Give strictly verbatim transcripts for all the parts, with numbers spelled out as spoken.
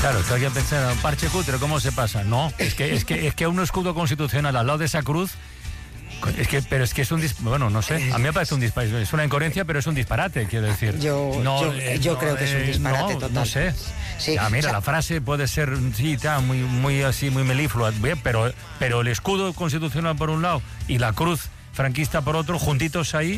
Claro, que alguien piensa, un parche cutre, ¿cómo se pasa? No, es que, es que, es que un escudo constitucional al lado de esa cruz, es que, pero es que es un dis, bueno, no sé, a mí me parece un disparate, es una incoherencia, pero es un disparate, quiero decir. Yo, no, yo, eh, yo no, creo que es un disparate no, total. No sé. Sí, ya, mira, o sea, la frase puede ser, sí, está muy, muy así, muy meliflua, bien, pero, pero el escudo constitucional por un lado y la cruz franquista por otro, juntitos ahí,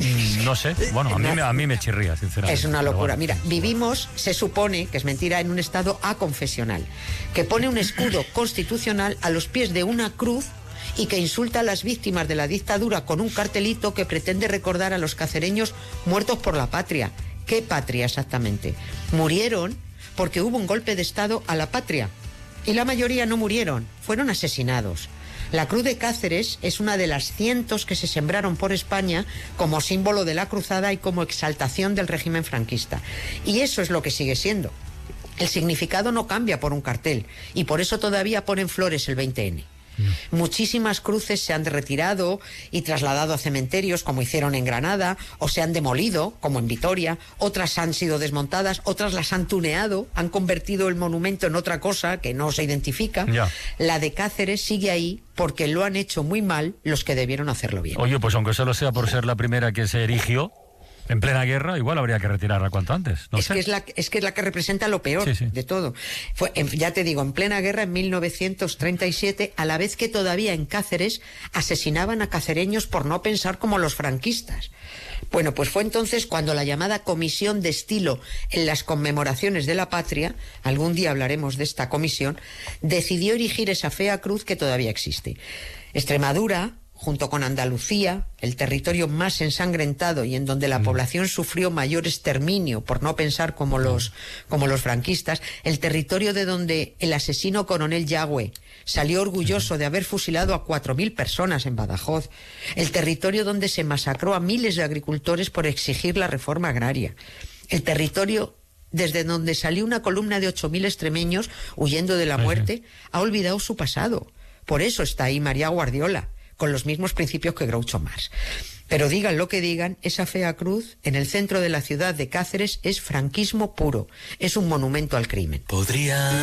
no sé, bueno, a mí, me, a mí me chirría, sinceramente. Es una locura. Bueno. Mira, vivimos, se supone, que es mentira, en un estado aconfesional, que pone un escudo constitucional a los pies de una cruz y que insulta a las víctimas de la dictadura con un cartelito que pretende recordar a los cacereños muertos por la patria. ¿Qué patria exactamente? Murieron porque hubo un golpe de Estado a la patria y la mayoría no murieron, fueron asesinados. La Cruz de Cáceres es una de las cientos que se sembraron por España como símbolo de la cruzada y como exaltación del régimen franquista. Y eso es lo que sigue siendo. El significado no cambia por un cartel y por eso todavía ponen flores el veinte ene. Muchísimas cruces se han retirado y trasladado a cementerios, como hicieron en Granada, o se han demolido, como en Vitoria. Otras han sido desmontadas, otras las han tuneado, han convertido el monumento en otra cosa que no se identifica. Ya. La de Cáceres sigue ahí porque lo han hecho muy mal los que debieron hacerlo bien. Oye, pues aunque solo sea por ser la primera que se erigió en plena guerra, igual habría que retirarla cuanto antes. No es, sé. que es, la, es que es la que representa lo peor sí, sí. de todo. Fue, en, ya te digo, en plena guerra, en mil novecientos treinta y siete, a la vez que todavía en Cáceres asesinaban a cacereños por no pensar como los franquistas. Bueno, pues fue entonces cuando la llamada Comisión de Estilo en las conmemoraciones de la patria, algún día hablaremos de esta comisión, decidió erigir esa fea cruz que todavía existe. Extremadura, junto con Andalucía, el territorio más ensangrentado y en donde la población sufrió mayor exterminio por no pensar como los, como los franquistas, el territorio de donde el asesino coronel Yagüe salió orgulloso de haber fusilado a cuatro mil personas en Badajoz, el territorio donde se masacró a miles de agricultores por exigir la reforma agraria, el territorio desde donde salió una columna de ocho mil extremeños huyendo de la muerte, ha olvidado su pasado. Por eso está ahí María Guardiola, con los mismos principios que Groucho Marx. Pero digan lo que digan, esa fea cruz en el centro de la ciudad de Cáceres es franquismo puro, es un monumento al crimen. Podría